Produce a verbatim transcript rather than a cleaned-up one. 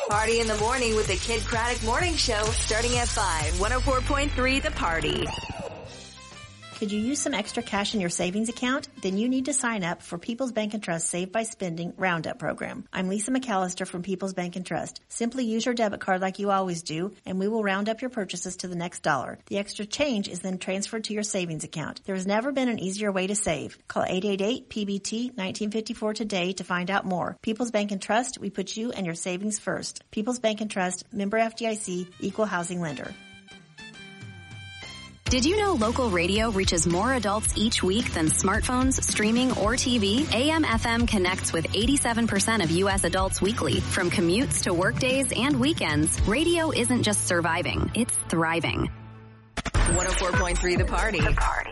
Party in the morning with the Kid Craddock Morning Show starting at five. one oh four point three The Party. Could you use some extra cash in your savings account? Then you need to sign up for People's Bank and Trust Save by Spending Roundup program. I'm Lisa McAllister from People's Bank and Trust. Simply use your debit card like you always do, and we will round up your purchases to the next dollar. The extra change is then transferred to your savings account. There has never been an easier way to save. Call eight eight eight P B T nineteen fifty-four today to find out more. People's Bank and Trust, we put you and your savings first. People's Bank and Trust, member F D I C, equal housing lender. Did you know local radio reaches more adults each week than smartphones, streaming, or T V? A M F M connects with eighty-seven percent of U S adults weekly. From commutes to work days and weekends, radio isn't just surviving, it's thriving. one oh four point three The Party. The Party.